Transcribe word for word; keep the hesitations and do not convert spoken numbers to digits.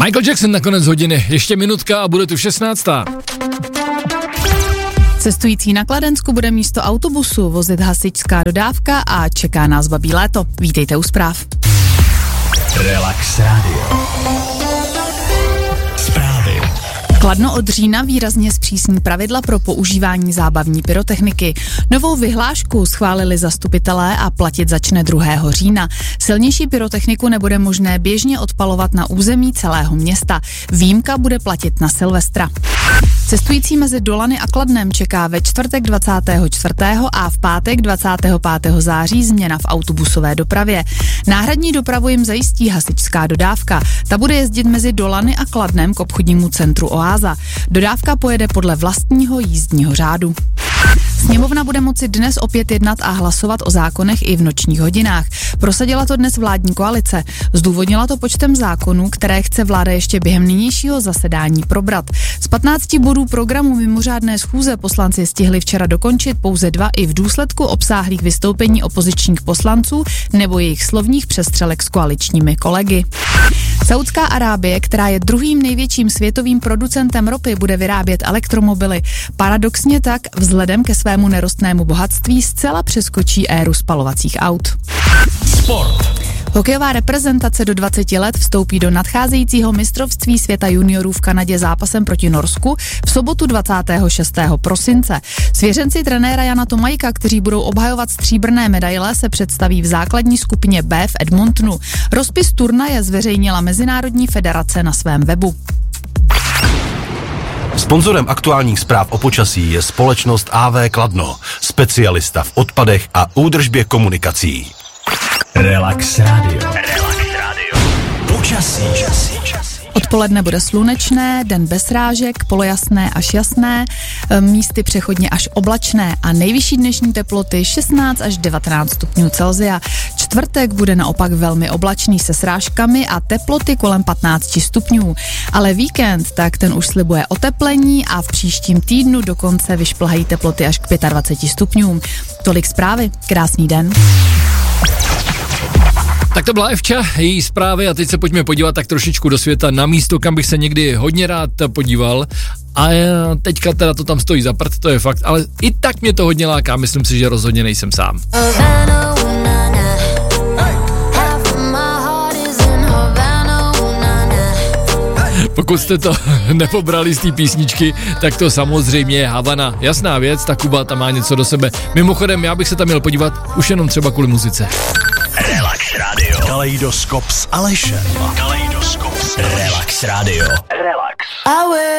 Michael Jackson na konec hodiny, ještě minutka a bude tu šestnáctá. Cestující na Kladensku bude místo autobusu vozit hasičská dodávka a čeká nás babí léto. Vítejte u zpráv. Relax Radio. Zprávy. Kladno od října výrazně zpřísní pravidla pro používání zábavní pyrotechniky. Novou vyhlášku schválili zastupitelé a platit začne druhého října. Silnější pyrotechniku nebude možné běžně odpalovat na území celého města. Výjimka bude platit na Silvestra. Cestující mezi Dolany a Kladnem čeká ve čtvrtek dvacátého čtvrtého a v pátek dvacátého pátého září změna v autobusové dopravě. Náhradní dopravu jim zajistí hasičská dodávka. Ta bude jezdit mezi Dolany a Kladnem k obchodnímu centru Oáza. Dodávka pojede podle vlastního jízdního řádu. Sněmovna bude moci dnes opět jednat a hlasovat o zákonech i v nočních hodinách. Prosadila to dnes vládní koalice. Zdůvodnila to počtem zákonů, které chce vláda ještě během nynějšího zasedání probrat. Z patnácti bodů programu mimořádné schůze poslanci stihli včera dokončit pouze dva i v důsledku obsáhlých vystoupení opozičních poslanců nebo jejich slovních přestřelek s koaličními kolegy. Saudská Arábie, která je druhým největším světovým producentem ropy, bude vyrábět elektromobily. Paradoxně tak vzhledem ke svému nerostnému bohatství zcela přeskočí éru spalovacích aut. Sport. Hokejová reprezentace do dvaceti let vstoupí do nadcházejícího mistrovství světa juniorů v Kanadě zápasem proti Norsku v sobotu dvacátého šestého prosince. Svěřenci trenéra Jana Tomajka, kteří budou obhajovat stříbrné medaile, se představí v základní skupině B v Edmontonu. Rozpis turnaje zveřejnila Mezinárodní federace na svém webu. Sponzorem aktuálních zpráv o počasí je společnost á vé Kladno, specialista v odpadech a údržbě komunikací. Relax Radio. Relax Radio. Počasí. Odpoledne bude slunečné, den bez srážek, polojasné až jasné, místy přechodně až oblačné a nejvyšší dnešní teploty šestnáct až devatenáct stupňů Celsia. Čtvrtek bude naopak velmi oblačný se srážkami a teploty kolem patnáct stupňů. Ale víkend, tak ten už slibuje oteplení a v příštím týdnu dokonce vyšplhají teploty až k dvaceti pěti stupňům. Tolik zprávy, krásný den. Tak to byla Evča, její zprávy a teď se pojďme podívat tak trošičku do světa na místo, kam bych se někdy hodně rád podíval. A teďka teda to tam stojí za prd, to je fakt, ale i tak mě to hodně láká, myslím si, že rozhodně nejsem sám. Pokud jste to nepobrali z té písničky, tak to samozřejmě je Havana. Jasná věc, ta Kuba tam má něco do sebe. Mimochodem, já bych se tam měl podívat už jenom třeba kvůli muzice. Relax Radio. Kaleidoskop s Alešem. Kaleidoskop s Relax Radio. Relax.